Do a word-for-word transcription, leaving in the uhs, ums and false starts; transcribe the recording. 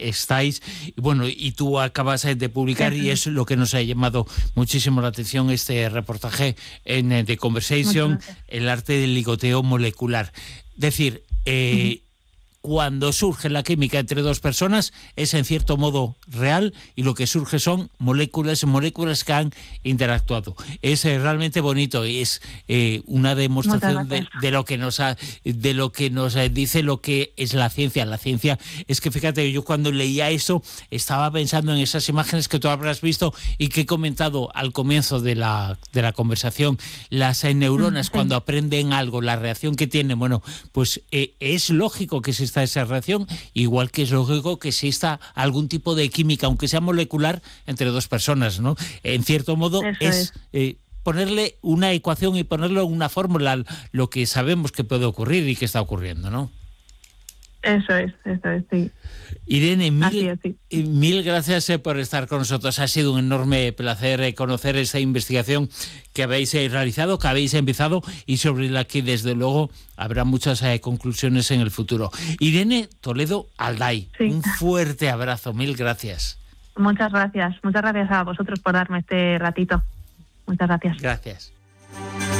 estáis. Y bueno, y tú acabas de publicar, y es lo que nos ha llamado muchísimo la atención, este reportaje en The Conversation, el arte del ligoteo molecular. Decir, eh, uh-huh. cuando surge la química entre dos personas es en cierto modo real, y lo que surge son moléculas, moléculas que han interactuado. Es eh, realmente bonito, y es eh, una demostración de, de lo que nos ha, de lo que nos dice lo que es la ciencia. La ciencia es que, fíjate, yo cuando leía eso estaba pensando en esas imágenes que tú habrás visto y que he comentado al comienzo de la, de la conversación. Las eh, neuronas, sí. cuando aprenden algo, la reacción que tienen, bueno, pues eh, es lógico que se esa reacción, igual que es lógico que exista algún tipo de química, aunque sea molecular, entre dos personas, ¿no? En cierto modo eso es, es. Eh, ponerle una ecuación y ponerlo en una fórmula, lo que sabemos que puede ocurrir y que está ocurriendo, ¿no? Eso es, eso es, sí. Irene, mil, así es, sí. mil gracias eh, por estar con nosotros. Ha sido un enorme placer eh, conocer esa investigación que habéis eh, realizado, que habéis empezado, y sobre la que desde luego habrá muchas eh, conclusiones en el futuro. Irene Toledo Alday, sí. un fuerte abrazo, mil gracias. Muchas gracias, muchas gracias a vosotros por darme este ratito. Muchas gracias. Gracias.